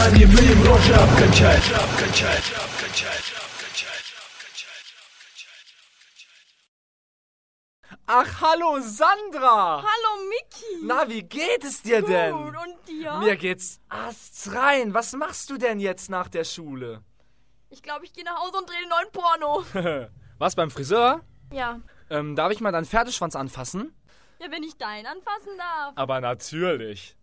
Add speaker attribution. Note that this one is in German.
Speaker 1: Ach, hallo Sandra!
Speaker 2: Hallo Miki!
Speaker 1: Na, wie geht es dir denn?
Speaker 2: Gut, und dir?
Speaker 1: Mir geht's astrein. Was machst du denn jetzt nach der Schule?
Speaker 2: Ich glaube, ich gehe nach Hause und drehe den neuen Porno.
Speaker 1: Was, beim Friseur?
Speaker 2: Ja.
Speaker 1: Darf ich mal deinen Pferdeschwanz anfassen?
Speaker 2: Ja, wenn ich deinen anfassen darf.
Speaker 1: Aber natürlich.